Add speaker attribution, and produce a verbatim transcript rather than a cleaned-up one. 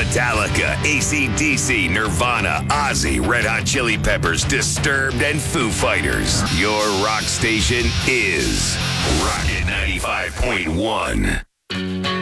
Speaker 1: Metallica, A C D C, Nirvana, Ozzy, Red Hot Chili Peppers, Disturbed, and Foo Fighters. Your rock station is Rocket ninety-five point one.